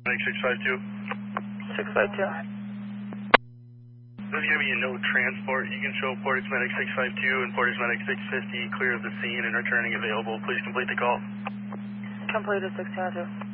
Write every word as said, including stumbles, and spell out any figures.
six five two. six five two. There's going to be a no transport. You can show Portage Medic six five two and Portage Medic six fifty clear of the scene and returning available. Please complete the call. Completed six two two.